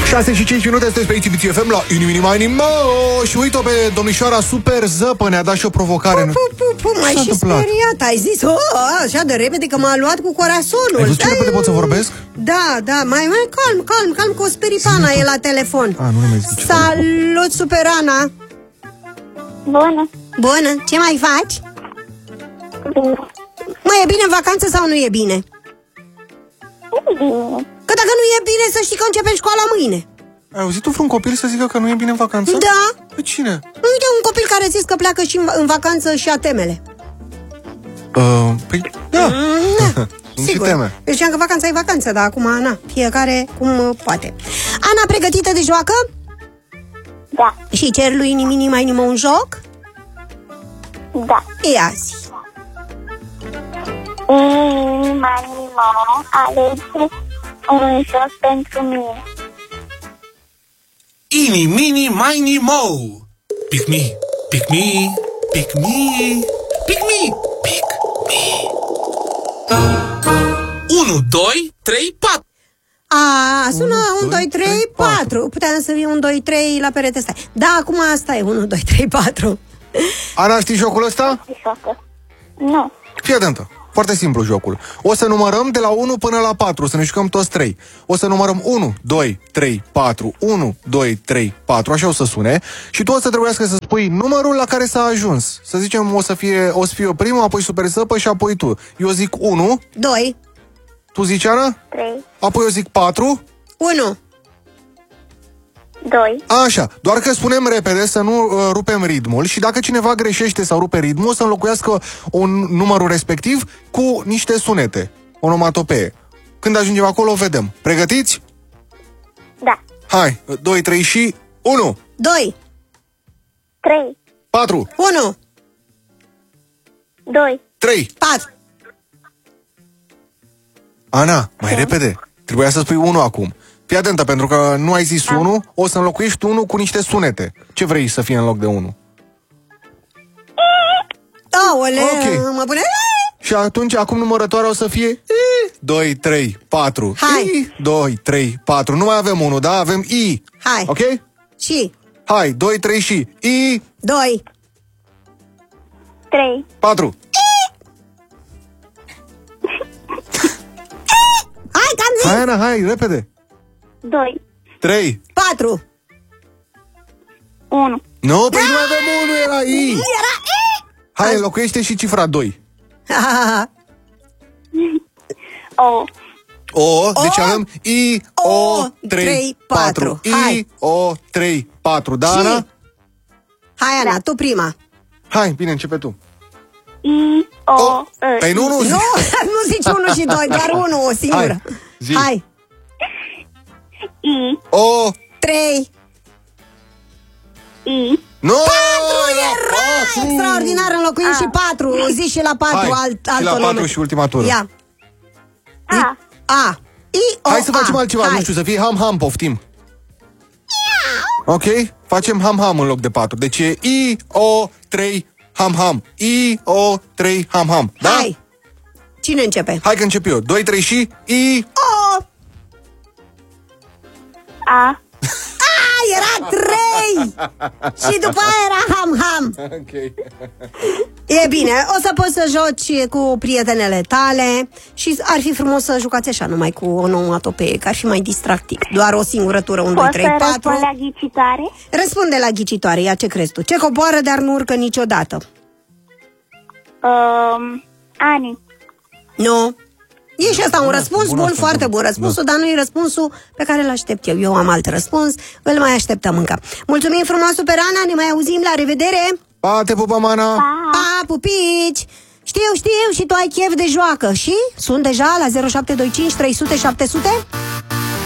6 și 5 minute, sunteți pe ITV FM la Inimini Mai Nimo. Și uite-o pe domnișoara Super Zăpă, ne-a dat și o provocare. M-ai și speriat, ai zis așa de repede că m-a luat cu corazonul. Ai văzut ce repede pot să vorbesc? Da, mai calm, că o speripana e la telefon. Nu mai zice. Salut, Superana. Bună, ce mai faci? Bine. Mai e bine în vacanță sau nu e bine? Bine. Că dacă nu e bine, să știi că începem școala mâine. Ai auzit tu vreun copil să zică că nu e bine în vacanță? Da. Pe cine? Uite, un copil care zis că pleacă și în vacanță și a temele. Păi, da. Sigur. Teme. Eu știam că vacanța e vacanță, dar acum, Ana, fiecare cum poate. Ana, pregătită de joacă? Da. Și cer lui Inimini Mai Nimo un joc? Da. Ia zi. Inimini Mai Nimo, alege un joc pentru mine. Inimini Mini Mo. Pick me, pick me, pick me, pick me, pick me. 1, 2, 3, 4. Sună 1, 2, 3, 4. Puteam să fie 1, 2, 3 la perete ăsta. Da, acum asta e 1, 2, 3, 4. Ana, știi jocul ăsta? Nu. Fii atentă. Foarte simplu jocul. O să numărăm de la 1 până la 4, să ne jucăm toți 3. O să numărăm 1, 2, 3, 4, 1, 2, 3, 4, așa o să sune. Și tu o să trebuiască să spui numărul la care s-a ajuns. Să zicem, o să fie eu primul, apoi Super Zăpă și apoi tu. Eu zic 1. 2. Tu zici, Ana? 3. Apoi eu zic 4. 1. 2. Așa, doar că spunem repede să nu rupem ritmul și dacă cineva greșește sau rupe ritmul, să înlocuiască numărul respectiv cu niște sunete, onomatopee. Când ajungem acolo, vedem. Pregătiți? Da. Hai, 2, 3 și 1. 2. 3. 4. 1. 2. 3. 4. Ana, mai repede. Trebuia să spui 1 acum. Fii atentă, pentru că nu ai zis 1, o să înlocuiești 1 cu niște sunete. Ce vrei să fie în loc de 1? Aole, Ok. mă pune... Și atunci, acum numărătoarea o să fie 2, 3, 4. Hai. 2, 3, 4. Nu mai avem 1, da? Avem I. Hai. Ok? Și... Hai, 2, 3 și I. 2. 3. 4. Hai, că am zis! Hai, Ana, hai, repede. 2. 3. 4. 1. Nu, păi nu avem 1, era I. Era... Hai, înlocuiește și cifra 2. O. O, deci avem I, O, 3, 3, 4. 4. Hai. I, O, 3, 4. Da, Ana? Hai, Ana, tu prima. Hai, bine, începe tu. I, O, Păi nu, Nu, nu zici 1 și 2, doar 1, o singură. Hai, zi. Hai. I, O, 3. I. nu! 4 era! Extraordinar, înlocuim și 4. Zi și la 4 Hai, alt și la 4 nume. și ultima tură. Ia. A. A. I, O, Hai să facem A. altceva, Hai. nu știu, să fie ham-ham, poftim. Ok? Facem ham-ham în loc de 4. Deci e I, O, 3, ham-ham. I, O, 3, ham-ham. Da? Hai. Cine începe? Hai că încep eu. 2, 3 și I. O. A. Era 3. Și după aia era ham-ham. Ok. E bine, o să poți să joci cu prietenele tale și ar fi frumos să jucați așa, numai cu onomatopee, că ar fi mai distractiv. Doar o singură tură, 1, 2, Poți 3, să 4. răspund la ghicitoare? Răspunde la ghicitoare, ia ce crezi tu? Ce coboară, dar nu urcă niciodată? Ani. Nu. E și asta un răspuns bun, bun, asta, foarte bun. bun răspunsul, dar nu e răspunsul pe care îl aștept eu. Eu am alt răspuns, îl mai așteptăm încă. Mulțumim frumos, Superana, ne mai auzim, la revedere! Pa, te pupăm, Ana! Pa, pupici! Știu, și tu ai chef de joacă și? Sunt deja la 0725 300 700?